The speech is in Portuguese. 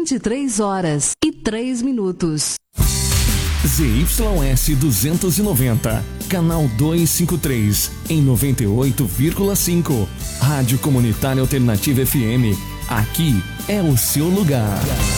23h03. ZYS 290, canal 253, em 98,5. Rádio Comunitária Alternativa FM. Aqui é o seu lugar.